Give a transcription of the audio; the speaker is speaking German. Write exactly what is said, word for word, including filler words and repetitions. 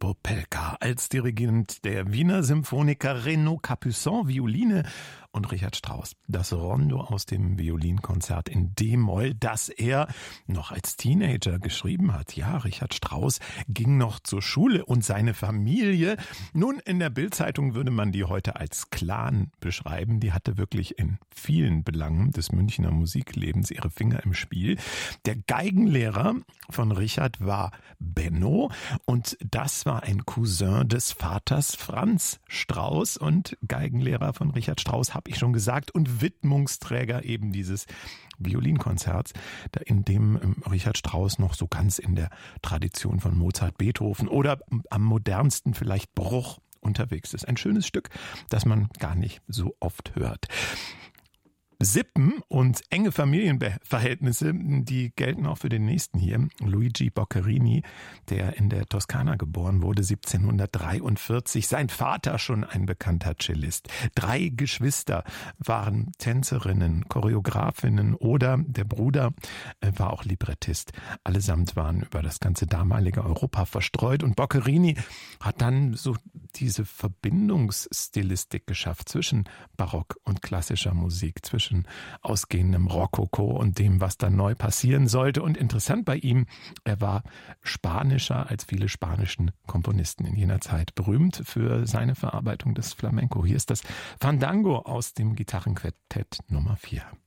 Popelka als Dirigent der Wiener Symphoniker Renaud Capuçon, Violine, und Richard Strauss. Das Rondo aus dem Violinkonzert in D-Moll, das er noch als Teenager geschrieben hat. Ja, Richard Strauss ging noch zur Schule und seine Familie, nun in der Bild-Zeitung würde man die heute als Clan beschreiben. Die hatte wirklich in vielen Belangen des Münchner Musiklebens ihre Finger im Spiel. Der Geigenlehrer von Richard war Benno und das war ein Cousin des Vaters Franz Strauss und Geigenlehrer von Richard Strauss, habe ich schon gesagt, und Widmungsträger eben dieses Violinkonzerts, in dem Richard Strauss noch so ganz in der Tradition von Mozart, Beethoven oder am modernsten vielleicht Bruch unterwegs ist. Ein schönes Stück, das man gar nicht so oft hört. Sippen und enge Familienverhältnisse, die gelten auch für den nächsten hier. Luigi Boccherini, der in der Toskana geboren wurde, siebzehnhundertdreiundvierzig. Sein Vater schon ein bekannter Cellist. Drei Geschwister waren Tänzerinnen, Choreografinnen oder der Bruder war auch Librettist. Allesamt waren über das ganze damalige Europa verstreut und Boccherini hat dann so diese Verbindungsstilistik geschafft zwischen Barock und klassischer Musik, zwischen ausgehendem Rokoko und dem, was da neu passieren sollte. Und interessant bei ihm, er war spanischer als viele spanischen Komponisten in jener Zeit, berühmt für seine Verarbeitung des Flamenco. Hier ist das Fandango aus dem Gitarrenquartett Nummer vier.